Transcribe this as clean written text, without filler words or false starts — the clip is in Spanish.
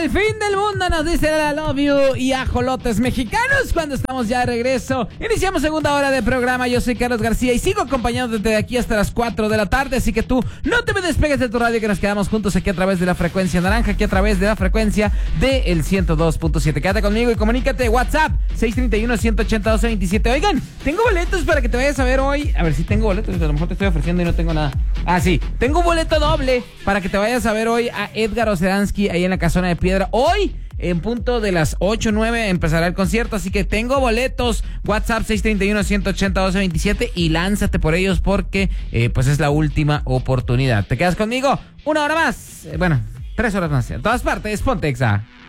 El fin del mundo nos dice I love you y ajolotes mexicanos cuando estamos ya de regreso. Iniciamos segunda hora de programa. Yo soy Carlos García y sigo acompañándote de aquí hasta las 4 de la tarde. Así que tú no te me despegues de tu radio, que nos quedamos juntos aquí a través de la frecuencia naranja, aquí a través de la frecuencia del 102.7. Quédate conmigo y comunícate. WhatsApp 631-180-1227. Oigan, tengo boletos para que te vayas a ver hoy. A ver si tengo boletos, a lo mejor te estoy ofreciendo y no tengo nada. Ah, sí, tengo un boleto doble para que te vayas a ver hoy a Edgar Oceransky ahí en la Casona de Piedra. Hoy, en punto de las 8:09, empezará el concierto, así que tengo boletos. WhatsApp 631-180-1227 y lánzate por ellos porque pues es la última oportunidad. ¿Te quedas conmigo? Una hora más. 3 horas más. En todas partes, Ponte Exa.